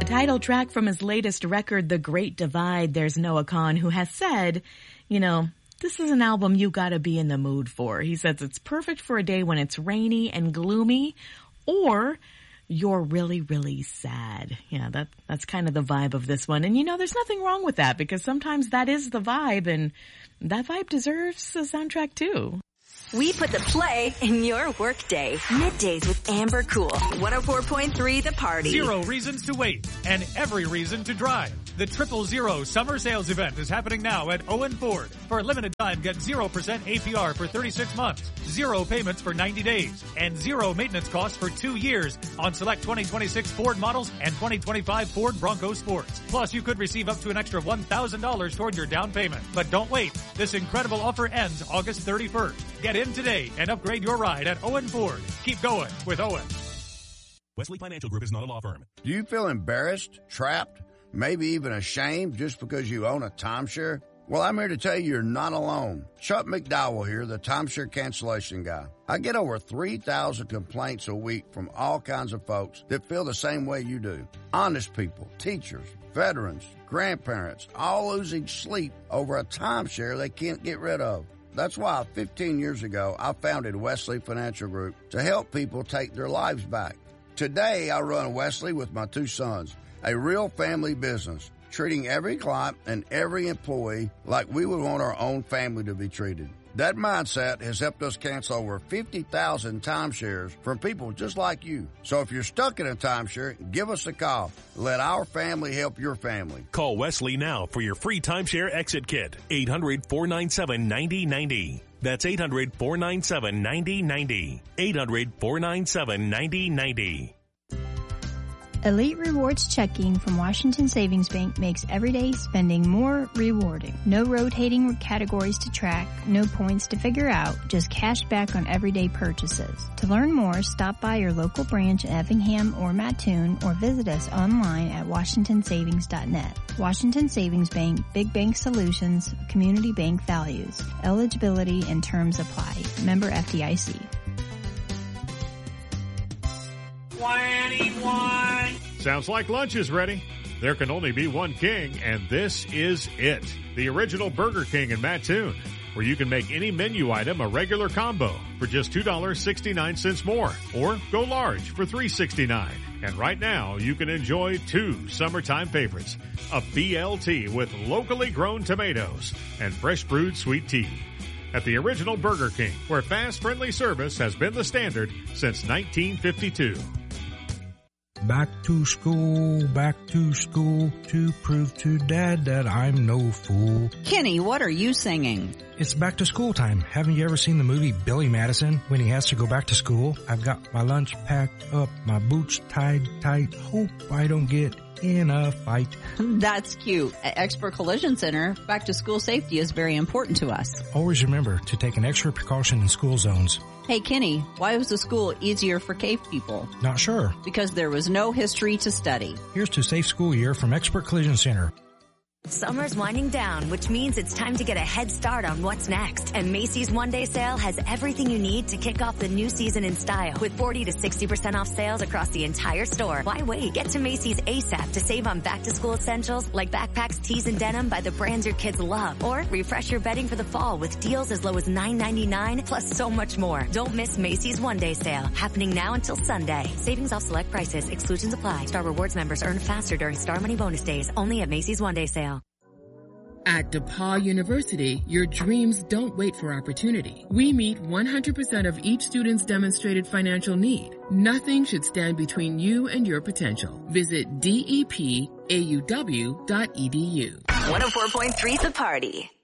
title track from his latest record, The Great Divide. There's Noah Kahan, who has said, this is an album you gotta be in the mood for. He says it's perfect for a day when it's rainy and gloomy, or you're really, really sad. Yeah, that's kind of the vibe of this one. And there's nothing wrong with that, because sometimes that is the vibe, and that vibe deserves a soundtrack too. We put the play in your workday. Middays with Amber Cool. 104.3 The Party. 0 reasons to wait and every reason to drive. The 000 Summer Sales Event is happening now at Owen Ford. For a limited time, get 0% APR for 36 months, 0 payments for 90 days, and 0 maintenance costs for 2 years on select 2026 Ford models and 2025 Ford Bronco Sports. Plus, you could receive up to an extra $1,000 toward your down payment. But don't wait. This incredible offer ends August 31st. Get in today and upgrade your ride at Owen Ford. Keep going with Owen. Wesley Financial Group is not a law firm. Do you feel embarrassed, trapped, maybe even ashamed just because you own a timeshare? Well, I'm here to tell you you're not alone. Chuck McDowell here, the timeshare cancellation guy. I get over 3,000 complaints a week from all kinds of folks that feel the same way you do. Honest people, teachers, veterans, grandparents, all losing sleep over a timeshare they can't get rid of. That's why 15 years ago, I founded Wesley Financial Group to help people take their lives back. Today, I run Wesley with my 2 sons, a real family business, treating every client and every employee like we would want our own family to be treated. That mindset has helped us cancel over 50,000 timeshares from people just like you. So if you're stuck in a timeshare, give us a call. Let our family help your family. Call Wesley now for your free timeshare exit kit. 800-497-9090. That's 800-497-9090. 800-497-9090. Elite Rewards checking from Washington Savings Bank makes everyday spending more rewarding. No rotating categories to track, no points to figure out, just cash back on everyday purchases. To learn more, stop by your local branch in Effingham or Mattoon, or visit us online at washingtonsavings.net. Washington Savings Bank, Big Bank Solutions, Community Bank Values. Eligibility and terms apply. Member FDIC. 21. Sounds like lunch is ready. There can only be one king, and this is it. The original Burger King in Mattoon, where you can make any menu item a regular combo for just $2.69 more, or go large for $3.69. And right now, you can enjoy 2 summertime favorites, a BLT with locally grown tomatoes and fresh brewed sweet tea. At the original Burger King, where fast, friendly service has been the standard since 1952. Back to school, to prove to Dad that I'm no fool. Kenny, what are you singing? It's back to school time. Haven't you ever seen the movie Billy Madison when he has to go back to school? I've got my lunch packed up, my boots tied tight, hope I don't get in a fight. That's cute. At Expert Collision Center, back to school safety is very important to us. Always remember to take an extra precaution in school zones. Hey, Kenny, why was the school easier for cave people? Not sure. Because there was no history to study. Here's to Safe School Year from Expert Collision Center. Summer's winding down, which means it's time to get a head start on what's next. And Macy's One-Day Sale has everything you need to kick off the new season in style. With 40 to 60% off sales across the entire store. Why wait? Get to Macy's ASAP to save on back-to-school essentials like backpacks, tees, and denim by the brands your kids love. Or refresh your bedding for the fall with deals as low as $9.99, plus so much more. Don't miss Macy's One-Day Sale, happening now until Sunday. Savings off select prices. Exclusions apply. Star Rewards members earn faster during Star Money bonus days. Only at Macy's One-Day Sale. At DePaul University, your dreams don't wait for opportunity. We meet 100% of each student's demonstrated financial need. Nothing should stand between you and your potential. Visit depauw.edu. 104.3 The Party.